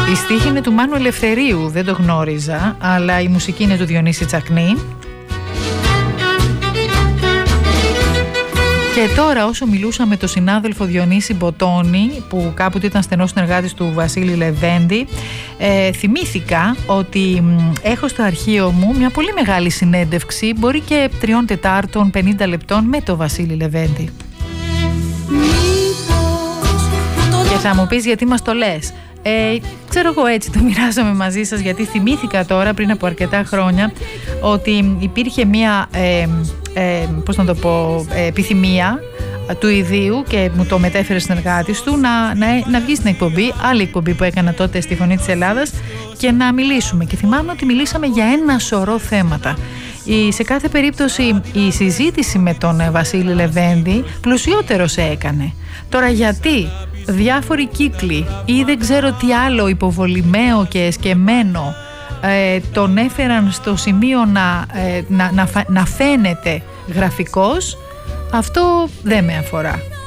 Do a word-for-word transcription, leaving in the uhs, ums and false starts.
Η στίχη είναι του Μάνου Ελευθερίου, δεν το γνώριζα, αλλά η μουσική είναι του Διονύση Τσακνή. Και τώρα, όσο μιλούσα με τον συνάδελφο Διονύση Μποτώνη, που κάποτε ήταν στενός συνεργάτης του Βασίλη Λεβέντη, ε, θυμήθηκα ότι μ, έχω στο αρχείο μου μια πολύ μεγάλη συνέντευξη, μπορεί και τριών τετάρτων, πενήντα λεπτών, με τον Βασίλη Λεβέντη. Και θα μου πεις γιατί μας το λες. Ε, ξέρω εγώ, έτσι το μοιράζομαι μαζί σας, γιατί θυμήθηκα τώρα πριν από αρκετά χρόνια ότι υπήρχε μια ε, ε, πώς να το πω, ε, επιθυμία του ιδίου, και μου το μετέφερε συνεργάτης του, να, να, να βγει στην εκπομπή, άλλη εκπομπή που έκανα τότε στη Φωνή της Ελλάδας, και να μιλήσουμε. Και θυμάμαι ότι μιλήσαμε για ένα σωρό θέματα. Η, σε κάθε περίπτωση η συζήτηση με τον Βασίλη Λεβέντη πλουσιότερο σε έκανε. Τώρα γιατί διάφοροι κύκλοι ή δεν ξέρω τι άλλο υποβολημαίο και εσκεμμένο ε, τον έφεραν στο σημείο να, ε, να, να, να φαίνεται γραφικός, αυτό δεν με αφορά.